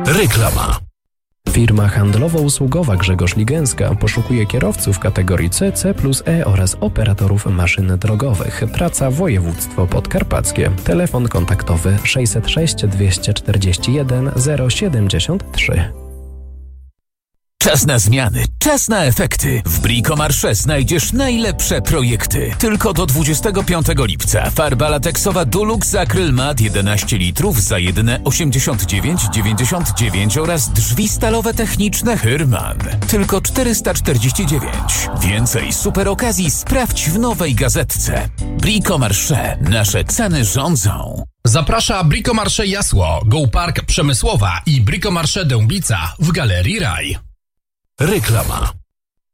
Reklama. Firma handlowo-usługowa Grzegorz Ligęska poszukuje kierowców kategorii C, C+E oraz operatorów maszyn drogowych. Praca województwo podkarpackie. Telefon kontaktowy 606 241 073. Czas na zmiany, czas na efekty. W Bricomarché znajdziesz najlepsze projekty. Tylko do 25 lipca farba lateksowa Dulux Acryl Mat 11 litrów za jedyne 89,99 oraz drzwi stalowe techniczne Hyrman. Tylko 449. Więcej super okazji sprawdź w nowej gazetce. Bricomarché. Nasze ceny rządzą. Zaprasza Bricomarché Jasło, Go Park Przemysłowa i Bricomarché Dębica w Galerii Raj. Reklama.